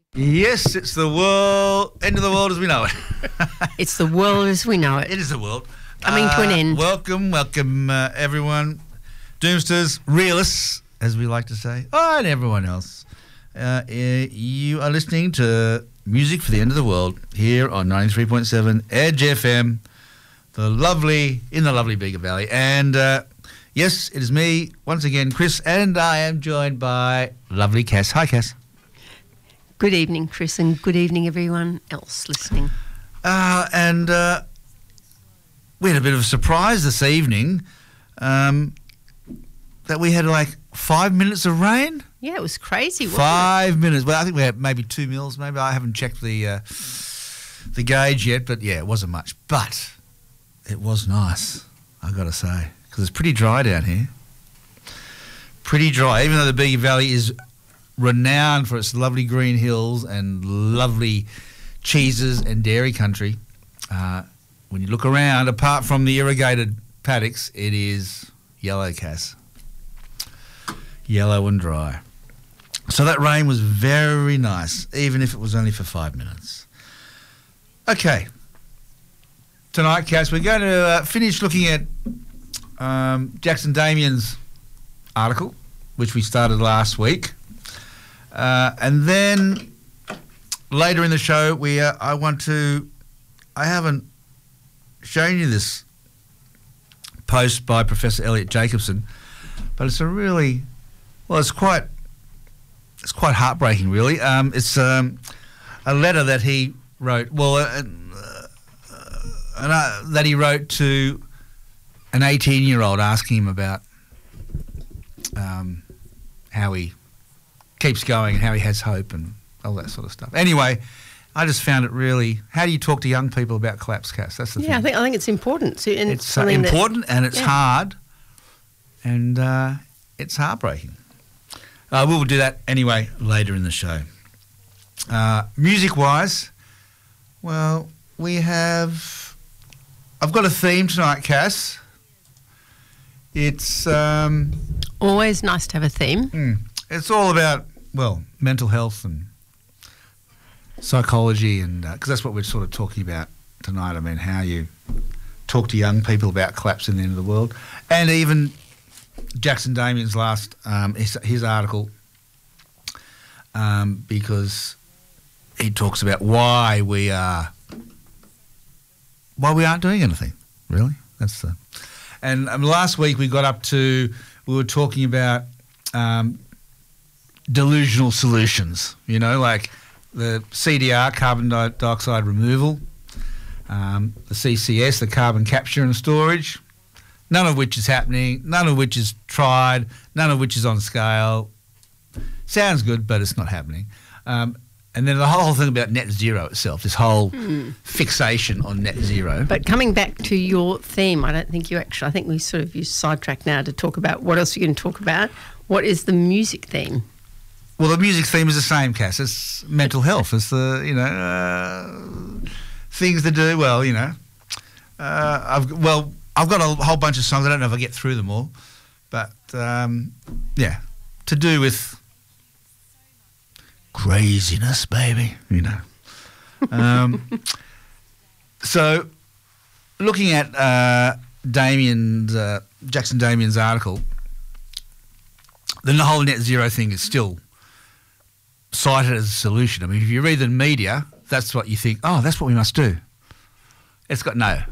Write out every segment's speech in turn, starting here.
Yes, it's the world, end of the world as we know it. It's the world as we know it. It is the world. Coming to an end. Welcome, everyone. Doomsters, realists, as we like to say, and everyone else. You are listening to Music for the End of the World here on 93.7 Edge FM, in the lovely Bega Valley. And yes, it is me, once again, Chris, and I am joined by lovely Cass. Hi, Cass. Good evening, Chris, and good evening, everyone else listening. And we had a bit of a surprise this evening that we had like 5 minutes of rain. Yeah, it was crazy, wasn't 5 minutes. Well, I think we had maybe 2 mils, maybe. I haven't checked the gauge yet, but yeah, it wasn't much. But it was nice, I've got to say, because it's pretty dry down here. Pretty dry, even though the Bega Valley is renowned for its lovely green hills and lovely cheeses and dairy country. When you look around, apart from the irrigated paddocks, it is yellow, Cass. Yellow and dry. So that rain was very nice, even if it was only for 5 minutes. Okay. Tonight, Cass, we're going to finish looking at Jackson Damien's article, which we started last week. And then later in the show, I haven't shown you this post by Professor Elliot Jacobson, but it's it's quite heartbreaking, really. It's a letter that he wrote, that he wrote to an 18-year-old asking him about how he keeps going and how he has hope and all that sort of stuff. Anyway, I just found it really... How do you talk to young people about collapse, Cass? That's the thing. Yeah, I think it's important. And it's important and it's hard and it's heartbreaking. We will do that anyway later in the show. Music-wise, well, I've got a theme tonight, Cass. It's... always nice to have a theme. It's all about, mental health and psychology, and because that's what we're sort of talking about tonight. I mean, how you talk to young people about collapse in the end of the world, and even Jackson Damien's last his article, because he talks about why we aren't doing anything. Really, and last week we were talking about delusional solutions, like the CDR, carbon dioxide removal, the CCS, the carbon capture and storage, none of which is happening, none of which is tried, none of which is on scale. Sounds good, but it's not happening. And then the whole thing about net zero itself, this whole fixation on net zero. But coming back to your theme, I think we sort of use sidetrack now to talk about what else you're going to talk about. What is the music theme? Well, the music theme is the same, Cass. It's mental health. It's the, things to do. Well, I've got a whole bunch of songs. I don't know if I get through them all. But, to do with craziness, baby, So, looking at Jackson Damien's article, the whole net zero thing is still cited as a solution. I mean, if you read the media, that's what you think, that's what we must do. It's got no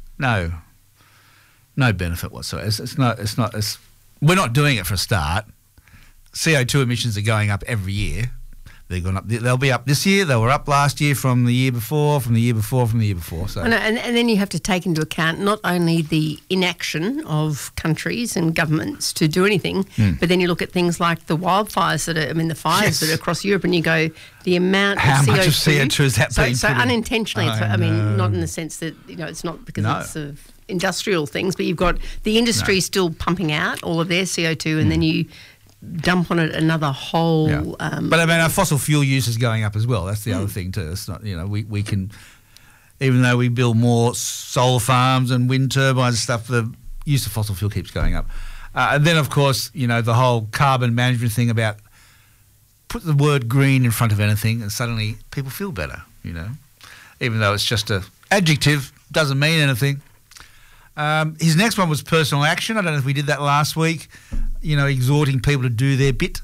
benefit whatsoever. We're not doing it for a start. CO2 emissions are going up every year. They've gone up. They'll be up this year. They were up last year, from the year before, from the year before, from the year before. So, and then you have to take into account not only the inaction of countries and governments to do anything, but then you look at things like the wildfires that are across Europe, and you go, the amount how of CO2. How much of CO2 is that being So put in? unintentionally, not in the sense that, it's not because it's of industrial things, but you've got the industry still pumping out all of their CO2, and then you dump on it another whole... Yeah. But I mean, our fossil fuel use is going up as well. That's the other thing too. It's not, we can, even though we build more solar farms and wind turbines and stuff, the use of fossil fuel keeps going up. And then, of course, the whole carbon management thing about put the word green in front of anything and suddenly people feel better, even though it's just a adjective, doesn't mean anything. His next one was personal action. I don't know if we did that last week, exhorting people to do their bit.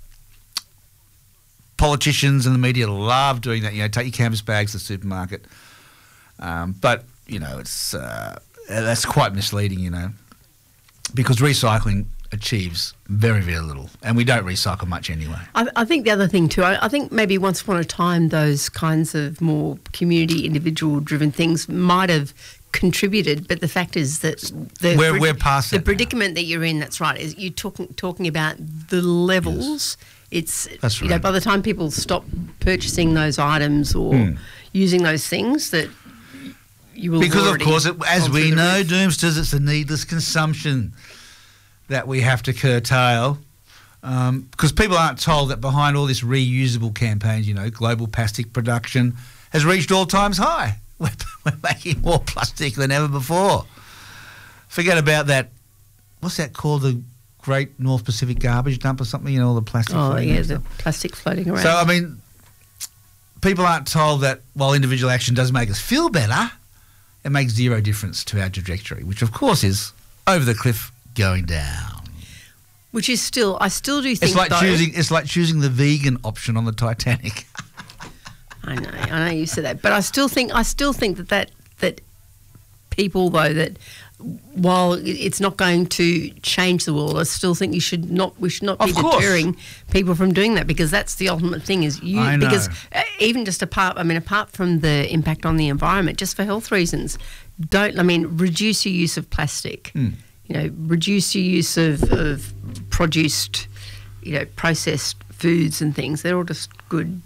Politicians and the media love doing that, take your canvas bags to the supermarket. But, it's that's quite misleading, because recycling achieves very, very little, and we don't recycle much anyway. I think the other thing too, I think maybe once upon a time those kinds of more community, individual-driven things might have contributed, but the fact is that we're past the predicament that you're in. That's right. Is you're talking about the levels. Yes. That's right. By the time people stop purchasing those items or using those things, that you will because of course, as we know, Doomsters, it's a needless consumption that we have to curtail, because people aren't told that behind all this reusable campaigns, global plastic production has reached all-time high. We're making more plastic than ever before. Forget about that. What's that called? The Great North Pacific Garbage Dump or something? All the plastic. Oh yeah, the plastic floating around. So I mean, people aren't told that while individual action does make us feel better, it makes zero difference to our trajectory, which of course is over the cliff, going down. Which is still, I still do think, it's like choosing the vegan option on the Titanic. I know you said that, but I still think that people, though, that while it's not going to change the world, I still think we should not be deterring people from doing that, because that's the ultimate thing. Because even just apart from the impact on the environment, just for health reasons, reduce your use of plastic. Reduce your use of produced, processed foods and things. They're all just good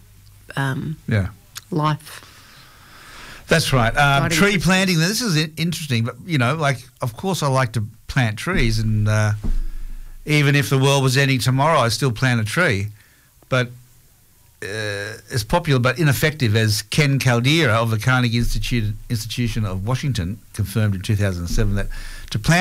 life. That's right. Tree planting. This is interesting, but, of course I like to plant trees, and even if the world was ending tomorrow, I still plant a tree. But as popular but ineffective as Ken Caldera of the Carnegie Institution of Washington confirmed in 2007, that to plant